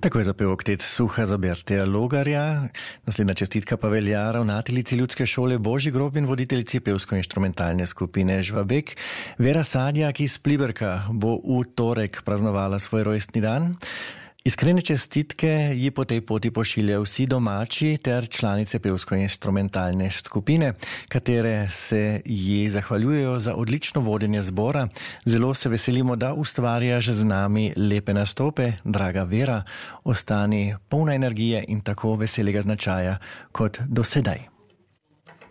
Tako je zapel oktet Suha za Berteja Logarja. Naslednja čestitka pa velja ravnateljici Ljudske šole Božji grob in voditeljici pevsko-inštrumentalne skupine Žvabek. Vera Sadjak iz Pliberka bo v torek praznovala svoj rojstni dan. Iskrene čestitke ji po tej poti pošiljajo vsi domači ter članice pevsko-inštrumentalne skupine, katere se ji zahvaljujejo za odlično vodenje zbora. Zelo se veselimo, da ustvarjaš z nami lepe nastope, draga Vera. Ostani polna energije in tako veselega značaja kot do sedaj.